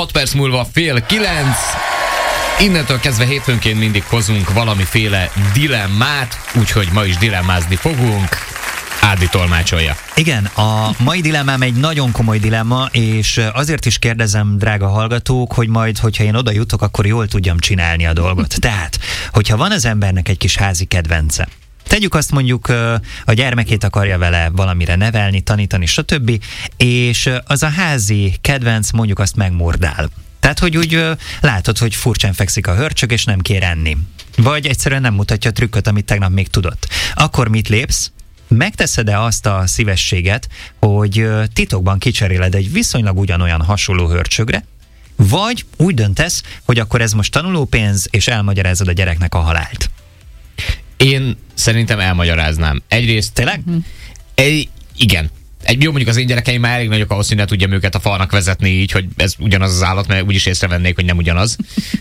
6 perc múlva 8:30. Innentől kezdve hétfőnként mindig hozunk valamiféle dilemmát, úgyhogy ma is dilemmázni fogunk. Ádi tolmácsolja. Igen, a mai dilemmám egy nagyon komoly dilemma, és azért is kérdezem, drága hallgatók, hogy majd, hogyha én oda jutok, akkor jól tudjam csinálni a dolgot. Tehát, hogyha van az embernek egy kis házi kedvence, tegyük azt, mondjuk a gyermekét akarja vele valamire nevelni, tanítani, stb. És az a házi kedvenc mondjuk azt megmordál. Tehát, hogy úgy látod, hogy furcsán fekszik a hörcsög, és nem kér enni. Vagy egyszerűen nem mutatja a trükköt, amit tegnap még tudott. Akkor mit lépsz? Megteszed-e azt a szívességet, hogy titokban kicseréled egy viszonylag ugyanolyan hasonló hörcsögre, vagy úgy döntesz, hogy akkor ez most tanulópénz, és elmagyarázod a gyereknek a halált? Én szerintem elmagyaráznám. Egyrészt... Tényleg? Igen. Jó, mondjuk az én gyerekeim már elég nagyok ahhoz, hogy ne tudjam őket a falnak vezetni így, hogy ez ugyanaz az állat, mert úgyis észrevennék, hogy nem ugyanaz.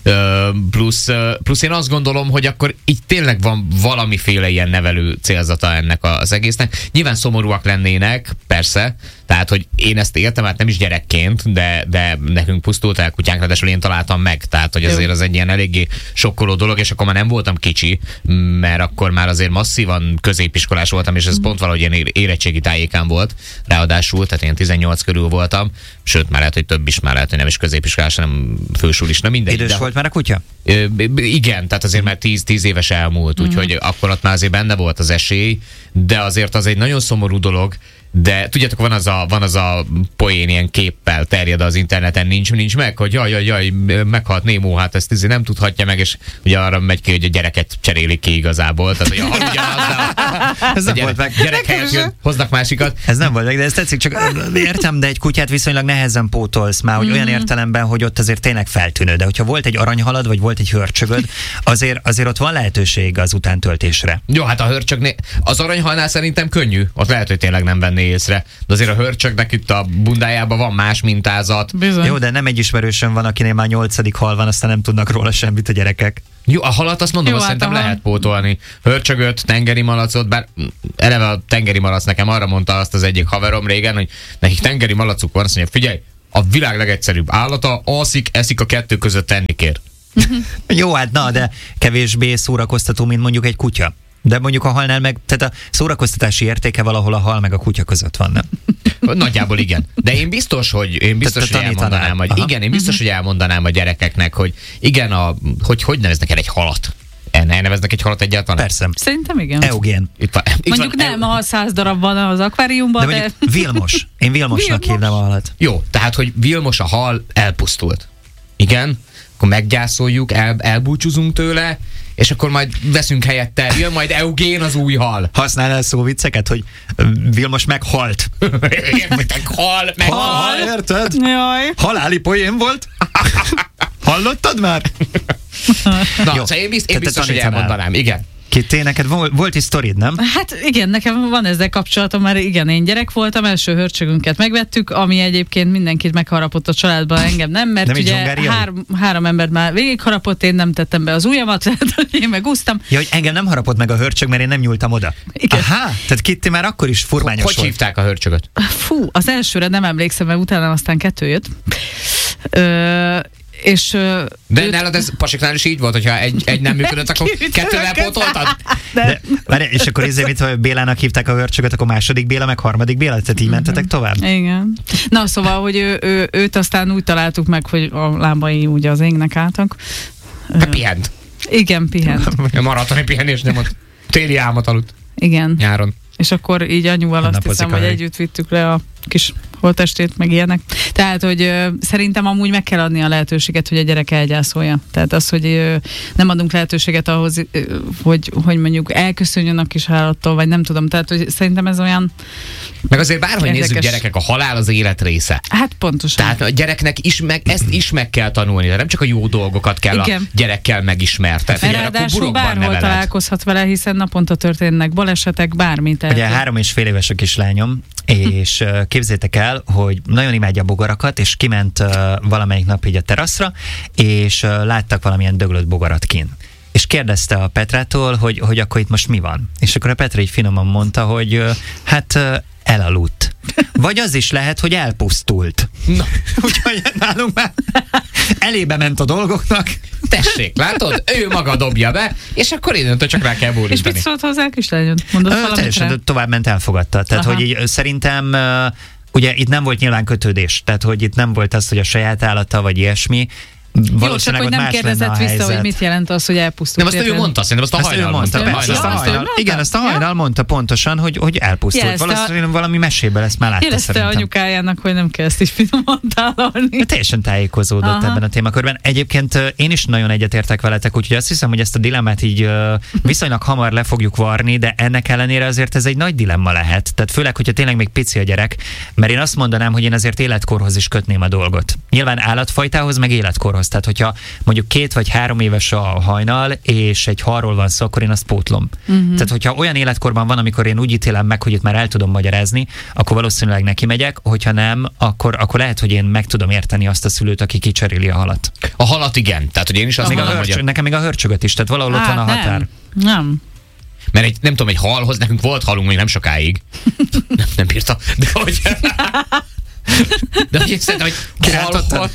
Plusz én azt gondolom, hogy akkor így tényleg van valamiféle ilyen nevelő célzata ennek az egésznek. Nyilván szomorúak lennének, persze, tehát, hogy én ezt értem, hát nem is gyerekként, de nekünk pusztult el kutyánk, ráadásul én találtam meg, tehát, hogy azért az egy ilyen eléggé sokkoló dolog, és akkor már nem voltam kicsi, mert akkor már azért masszívan középiskolás voltam, és ez pont valahogy ilyen érettségi tájékán volt, ráadásul, tehát én 18 körül voltam, sőt, már lehet, hogy több is, már lehet, hogy nem is középiskolás, hanem fősulis, na mindegy. Idős volt már a kutya? Igen, tehát azért már 10 éves elmúlt, úgyhogy akkor ott már azért benne volt az esély, de azért az egy nagyon szomorú dolog. De tudjátok, van az a poén ilyen képpel terjed az interneten, nincs meg, hogy jaj, meghalt Némó, hát ezt nem tudhatja meg, és ugye arra megy ki, hogy a gyereket cserélik ki igazából. Tehát, hogy ez nem volt meg. Gyerek helyett hoznak másikat. Ez nem volt meg, de ez tetszik, csak értem, de egy kutyát viszonylag nehezen pótolsz már, hogy olyan értelemben, hogy ott azért tényleg feltűnő, de hogyha volt egy aranyhalad, vagy volt egy hörcsögöd, azért ott van lehetőség az utántöltésre. Jó, hát a hörcsögnél, az aranyhalnál szerintem könnyű, ott lehet, hogy tényleg nem venné észre. De azért a hörcsögnek itt a bundájában van más mintázat. Bizony. Jó, de nem egy ismerősöm van, akinél már 8. hal van, aztán nem tudnak róla semmit a gyerekek. Jó, a halat azt mondom, azt szerintem lehet pótolni. Hörcsögöt, tengeri malacot, bár eleve a tengeri malac nekem arra mondta azt az egyik haverom régen, hogy nekik tengeri malacuk van, azt mondja, figyelj, a világ legegyszerűbb állata, alszik, eszik, a kettő között tenni kér. Jó, hát na, de kevésbé szórakoztató, mint mondjuk egy kutya. De mondjuk a halnál meg, tehát a szórakoztatási értéke valahol a hal meg a kutya között van, nem? Nagyjából igen. De én biztos, hogy elmondanám, én biztos, hogy elmondanám a gyerekeknek, hogy igen, hogy neveznek el egy halat. Elneveznek egy halat egyáltalán? Persze. Szerintem igen. Eugén. Mondjuk nem, ha 100 darab van az akváriumban, de... Vilmos. Én Vilmosnak hívnám a halat. Jó, tehát, hogy Vilmos a hal elpusztult. Igen, akkor meggyászoljuk, elbúcsúzunk tőle, és akkor majd veszünk helyette, jön majd Eugén az új hal. Használnál szóvicceket, hogy Vilmos meghalt. Értek, hal. Érted? Jaj. Haláli poén volt? Hallottad már? Na, jó, szóval én biztos, hogy elmondanám, igen. Kitté, neked volt is sztorid, nem? Hát igen, nekem van ezzel kapcsolatom, mert igen, én gyerek voltam, első hörcsögünket megvettük, ami egyébként mindenkit megharapott a családban, engem nem, mert nem ugye három embert már végigharapott, én nem tettem be az ujjamat, én megúsztam. Ja, hogy engem nem harapott meg a hörcsög, mert én nem nyúltam oda. Igen. Aha, tehát Kitty már akkor is furmányos volt. Hogy hívták a hörcsögöt? Fú, az elsőre nem emlékszem, mert utána aztán 2 jött. És, de nálad ez pasiknál is így volt, hogyha egy nem működött, akkor 2-vel pótoltad? És akkor mint Bélának hívták a hörcsögöt, akkor második Béla, meg harmadik Béla, tehát így mentetek tovább? Igen. Na, szóval, hogy őt aztán úgy találtuk meg, hogy a lábai ugye az égnek álltak. Pihent. Igen, pihent. Marathoni pihenés, nem ott téli álmat aludt. Igen. Nyáron. És akkor így anyuval azt hiszem, hogy együtt vittük le a kis holttestét, meg ilyenek. Tehát, hogy szerintem amúgy meg kell adni a lehetőséget, hogy a gyerek elgyászolja. Tehát az, hogy nem adunk lehetőséget ahhoz, hogy mondjuk elköszönjön a kis állattól, vagy nem tudom. Tehát, hogy szerintem ez olyan... Meg azért bárhogy nézzük, gyerekek, a halál az élet része. Hát pontosan. Tehát a gyereknek ezt is meg kell tanulni. De nem csak a jó dolgokat kell a gyerekkel megismertetni. Ráadásul bárhol találkozhat vele, hiszen naponta történnek balesetek, bármit. Ugye 3,5 éves a kislányom, és képzétek el, hogy nagyon imádja a bogarakat, és kiment valamelyik nap így a teraszra, és láttak valamilyen döglött bogarat kint. És kérdezte a Petrától, hogy akkor itt most mi van. És akkor a Petra így finoman mondta, hogy hát elaludt. Vagy az is lehet, hogy elpusztult. Na. Úgyhogy nálunk már elébe ment a dolgoknak. Tessék, látod? Ő maga dobja be, és akkor innentől csak rá kell bólintani. És mit szólt hozzá a kislányod? Mondott valamit rá? Teljesen tovább ment, elfogadta. Tehát, hogy így, szerintem ugye itt nem volt nyilván kötődés, tehát hogy itt nem volt az, hogy a saját állata vagy ilyesmi. Jó, csak hogy nem kérdezett vissza, hogy mit jelent az, hogy elpusztult. Nem, azt ő mondta, szerintem azt a hajnal mondta. Igen, azt a hajnal mondta pontosan, hogy elpusztult. Valószínűleg valami meséből ezt már látta szerintem. Jelezte anyukájának, hogy nem kell ezt is finoman tálalni. Teljesen tájékozódott ebben a témakörben. Egyébként én is nagyon egyetértek veletek, úgyhogy azt hiszem, hogy ezt a dilemmát így viszonylag hamar le fogjuk varni, de ennek ellenére azért ez egy nagy dilemma lehet. Tehát főleg, hogyha tényleg még pici a gyerek, mert én azt mondanám, hogy én azért életkorhoz is kötném a dolgot. Nyilván állatfajtához, meg életkorhoz. Tehát, hogyha mondjuk 2 vagy 3 éves a hajnal, és egy halról van szó, akkor én azt pótlom. Tehát, hogyha olyan életkorban van, amikor én úgy ítélem meg, hogy itt már el tudom magyarázni, akkor valószínűleg neki megyek, hogyha nem, akkor lehet, hogy én meg tudom érteni azt a szülőt, aki kicseréli a halat. A halat igen. Tehát, hogy én is azt mondom, hogy... Nekem még a hörcsögöt is, tehát valahol ott van a határ. Nem. Mert nem tudom, egy halhoz, nekünk volt halunk még nem sokáig. nem bírta. De hogy szerintem, hogy halhoz...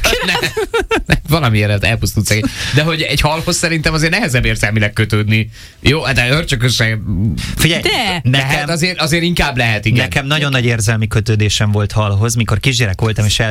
Valamiért elpusztult szegény. De hogy egy halhoz szerintem azért nehezebb érzelmileg kötődni. Jó, de örcsökösen... Figyelj, nekem, azért inkább lehet, igen. Nekem nagyon nagy érzelmi kötődésem volt halhoz, mikor kisgyerek voltam, és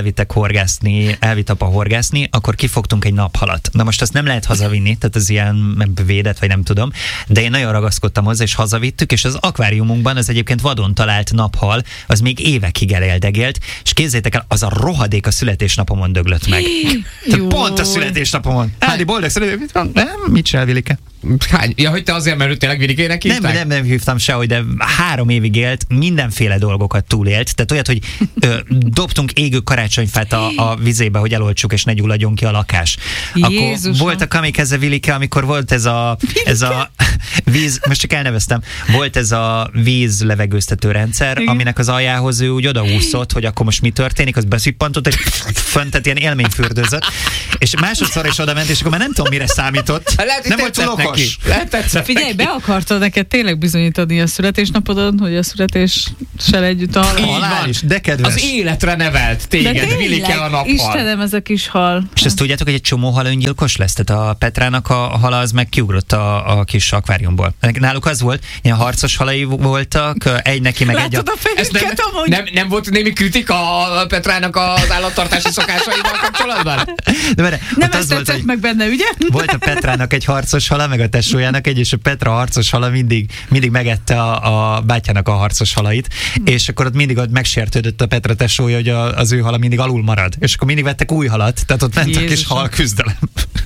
elvitt apa horgászni, akkor kifogtunk egy naphalat. Na most azt nem lehet hazavinni, tehát az ilyen védett, vagy nem tudom, de én nagyon ragaszkodtam hozzá, és hazavittük, és az akváriumunkban az egyébként vadon talált naphal, az még évekig eléldegélt, és képzeljétek el, az a rohadék a születésnapomon döglött meg. Pont a születésnapomon. Hádi boldog születésnapomon. Nem? Mit csinál, Vilike? Hány? Ja, hogy te azért, mert tényleg Vilikének hívták? Nem hívtam sehogy, de 3 évig élt, mindenféle dolgokat túlélt. Tehát olyat, hogy dobtunk égő karácsonyfát a vizébe, hogy eloltsuk, és ne gyulladjon ki a lakás. Jézusom. Akkor volt a kamikaze Vilike, amikor volt ez a víz, most csak elneveztem, volt ez a víz-levegőztető rendszer, aminek az aljához ő úgy odaúszott, hogy akkor most mi történik, az beszippantott, és tehát ilyen élményfürdőzött, és másodszor is oda ment, és akkor már nem tudom, mire számított. Nem volt túl okos. Figyelj, be akartad neked tényleg bizonyítani a születésnapodon, hogy a születéssel együtt a halál is, de kedves. Az életre nevelt téged, Vilike a naphal. Istenem, ez a kis hal. És ezt tudjátok, hogy egy csomó hal öngyilkos lesz? Tehát a Petrának a hala az meg kiugrott a kis akváriumból. Náluk az volt, ilyen harcos halai voltak, egy neki meg látod egy... Nem volt némi kritika a Petrának az állattartási szokásaival kapcsolatban? Nem ezt tetszett meg benne, ugye? Volt a Petrának egy harcos hala, meg a tesójának egy, és a Petra harcos hala mindig megette a bátyjának a harcos halait, és akkor ott mindig megsértődött a Petra tesója, hogy az ő hala mindig alul marad. És akkor mindig vettek új halat, tehát ott ment a kis hal küzdelem.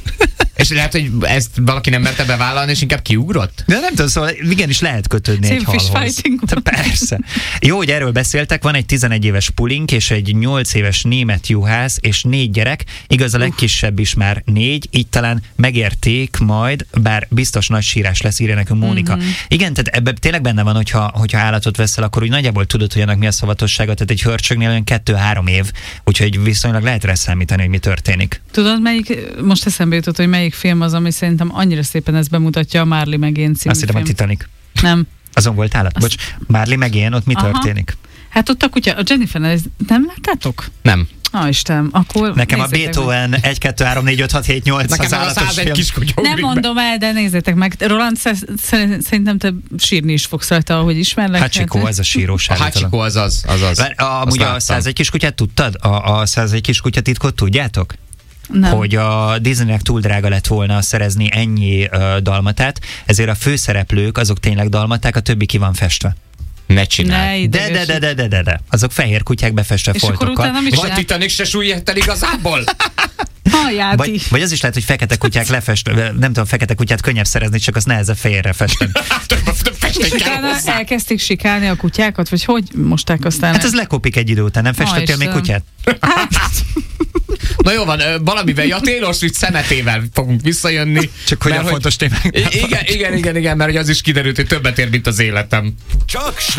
És lehet, hogy ezt valaki nem merte bevállalni, és inkább kiugrott? De nem tudom, szóval igenis lehet kötődni egy halhoz. Persze. Jó, hogy erről beszéltek, van egy 11 éves pulink, és egy 8 éves német juhász, és 4 gyerek, igaz a legkisebb is már 4, így talán megérték majd, bár biztos nagy sírás lesz, írja nekünk Mónika. Igen, tehát ebben tényleg benne van, hogyha állatot veszel, akkor úgy nagyjából tudod, hogy annak mi a szavatossága, tehát egy hörcsögnél olyan 2-3 év, úgyhogy viszonylag lehet rá számítani, hogy mi történik. Tudod, most eszembe jutott, hogy melyik film az, ami szerintem annyira szépen ezt bemutatja, a Marley McGann című Azt hittem a Titanic. Nem. Azon volt állat? Bocs, Marley McGann, ott mi történik? Hát ott a kutya, a Jennifer, nem láttátok? Nem. Istenem, akkor nekem a Beethoven 1, 2, 3, 4, 5, 6, 7, 8 nekem az állatos film. Kis kutya nem mondom el, de nézzétek meg. Roland, szerintem te sírni is fogsz rajta, ahogy ismerlek. Hachiko, az a sírós állítólag. A Hachiko az. Amúgy a 101 kiskutyát tudtad? A 101 kiskutya titkot tudjátok? Nem. Hogy a Disneynek túl drága lett volna szerezni ennyi dalmatát, ezért a főszereplők azok tényleg dalmaták, a többi ki van festve. Ne csinálj. De. Azok fehér kutyák befestve foltokkal. Vagy Titanic se súlyett el igazából? Vagy az is lehet, hogy fekete kutyák lefestve, nem tudom, fekete kutyát könnyebb szerezni, csak az nehezebb fehérre festeni. És utána elkezdték sikálni a kutyákat, vagy hogy mosták aztán? Hát ez lekopik egy idő után, nem festettél még kutyát? Na jó van, valamivel, a Taylor Swift szemetével fogunk visszajönni. Csak hogy a fontos témák. Igen, mert hogy az is kiderült, hogy többet ér, mint az életem. Csak